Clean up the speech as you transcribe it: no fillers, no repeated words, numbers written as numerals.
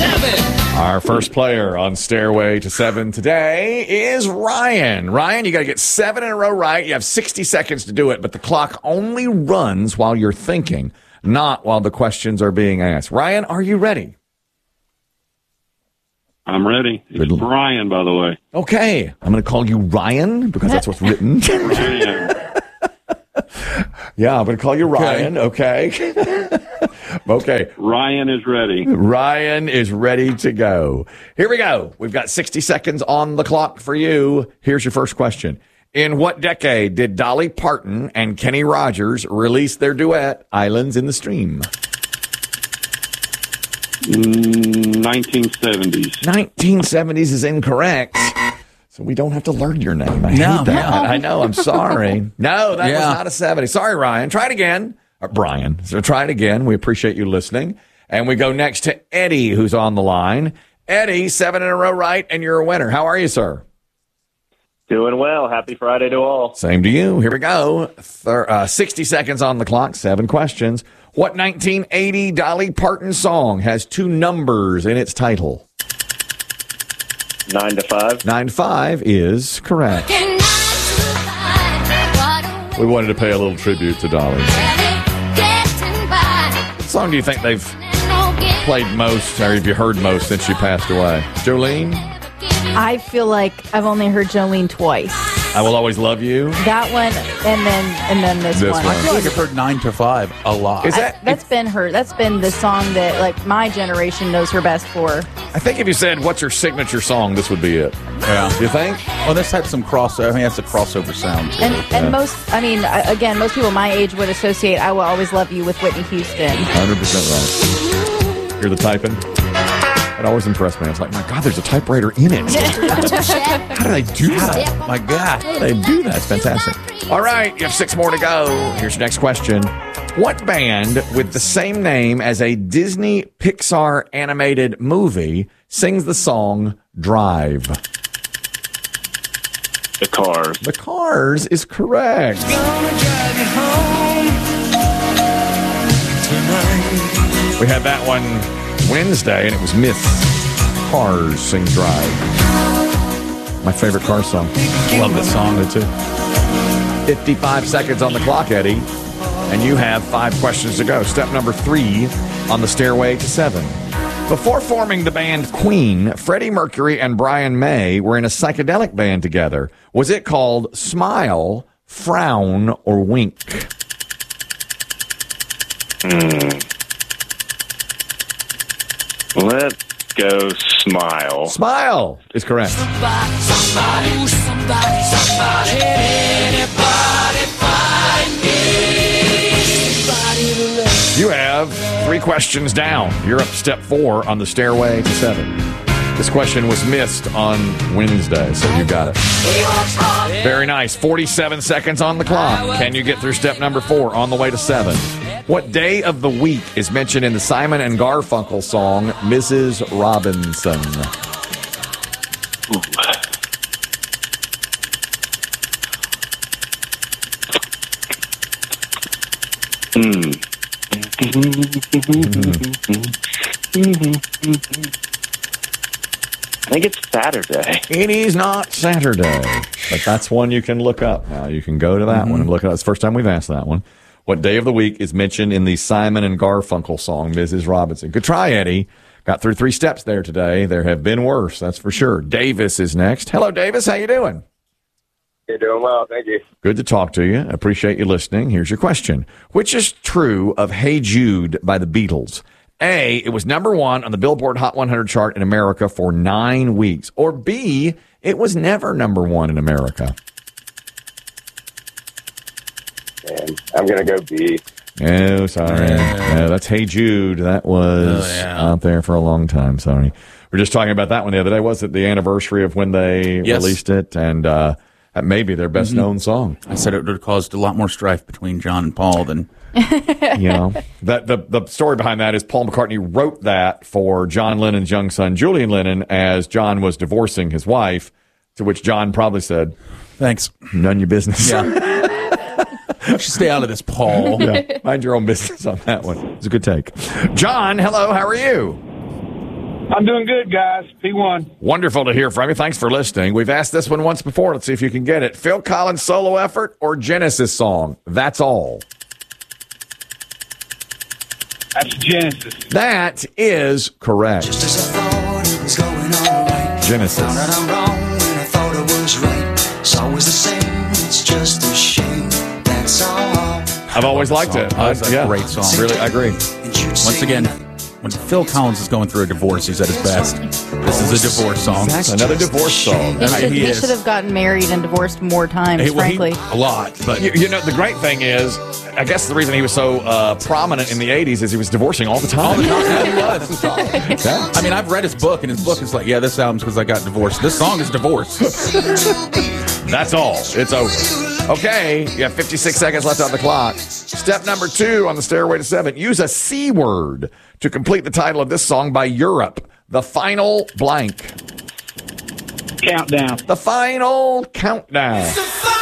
Our first player on Stairway to 7 today is Ryan. Ryan, you got to get 7 in a row right. You have 60 seconds to do it, but the clock only runs while you're thinking, not while the questions are being asked. Ryan, are you ready? I'm ready. It's Brian, by the way. Okay. I'm going to call you Ryan because that's what's written. Ryan. Yeah, I'm going to call you Ryan. Okay. Okay. Ryan is ready. Ryan is ready to go. Here we go. We've got 60 seconds on the clock for you. Here's your first question. In what decade did Dolly Parton and Kenny Rogers release their duet, Islands in the Stream? 1970s. 1970s is incorrect. So we don't have to learn your name. I hate that. No. I know. I'm sorry. No, that was not a 70. Sorry, Ryan. Try it again. Brian. So try it again. We appreciate you listening. And we go next to Eddie, who's on the line. Eddie, 7 in a row right, and you're a winner. How are you, sir? Doing well. Happy Friday to all. Same to you. Here we go. 60 seconds on the clock. 7 questions. What 1980 Dolly Parton song has 2 numbers in its title? 9 to 5. 9 to 5 is correct. We wanted to pay a little tribute to Dolly. What song do you think they've played most, or have you heard most since she passed away? Jolene? I feel like I've only heard Jolene twice. I Will Always Love You. That one, and then this one. I feel like I've heard 9 to 5 a lot. Is that That's been the song that like my generation knows her best for. I think if you said, what's your signature song, this would be it. Yeah. You think? Well, this had some crossover. I mean, that's a crossover sound, too. And most people my age would associate I Will Always Love You with Whitney Houston. 100% right. Hear the typing? It always impressed me. It's like, my God, there's a typewriter in it. How did I do that? My God. How did I do that? It's fantastic. All right, you have 6 more to go. Here's your next question. What band with the same name as a Disney Pixar animated movie sings the song Drive? The Cars. The Cars is correct. We had that one Wednesday, and it was Myth. Cars Sing Drive. My favorite car song. Love this song, too. 55 seconds on the clock, Eddie. And you have 5 questions to go. Step number 3 on the Stairway to 7. Before forming the band Queen, Freddie Mercury and Brian May were in a psychedelic band together. Was it called Smile, Frown, or Wink? Let's go Smile. Smile is correct. Somebody, anybody find me? You have 3 questions down. You're up to step 4 on the Stairway to 7. This question was missed on Wednesday, so you got it. Very nice. 47 seconds on the clock. Can you get through step number 4 on the way to 7? What day of the week is mentioned in the Simon and Garfunkel song, Mrs. Robinson? I think it's Saturday. It is not Saturday, but that's one you can look up. Now, you can go to that one and look it up. It's the first time we've asked that one. What day of the week is mentioned in the Simon and Garfunkel song, Mrs. Robinson? Good try, Eddie. Got through 3 steps there today. There have been worse, that's for sure. Davis is next. Hello, Davis. How you doing? You're doing well. Thank you. Good to talk to you. Appreciate you listening. Here's your question. Which is true of Hey Jude by the Beatles? A, it was number 1 on the Billboard Hot 100 chart in America for 9 weeks. Or B, it was never number 1 in America. And I'm going to go B. Oh, sorry. No, that's Hey Jude. That was out there for a long time. Sorry. We were just talking about that one the other day. Was it the anniversary of when they released it? And that may be their best known song. I said it would have caused a lot more strife between John and Paul than... You know, that the story behind that is Paul McCartney wrote that for John Lennon's young son, Julian Lennon, as John was divorcing his wife, to which John probably said, "Thanks. None of your business." Yeah. You should stay out of this, Paul. Yeah, mind your own business on that one. It's a good take. John, hello. How are you? I'm doing good, guys. P1. Wonderful to hear from you. Thanks for listening. We've asked this one once before. Let's see if you can get it. Phil Collins solo effort or Genesis song? That's all. That's Genesis. That is correct. Just as I thought it was going all right. Genesis. Found out I'm wrong when I thought it was right. It's always the same. It's just a shame. That's all. I've always liked it. That's a great song. Really, I agree. Once again, when Phil Collins is going through a divorce, he's at his best. This is a divorce song. Exactly. Another divorce song. He should have gotten married and divorced more times, frankly. A lot. But You know, the great thing is, I guess the reason he was so prominent in the 80s is he was divorcing all the time. all the time he was. Yeah. I mean, I've read his book, and his book is like, yeah, this album's because I got divorced. This song is divorce. That's all. It's over. Okay, you have 56 seconds left on the clock. Step number 2 on the Stairway to 7. Use a C word to complete the title of this song by Europe. The final blank. Countdown. The final countdown.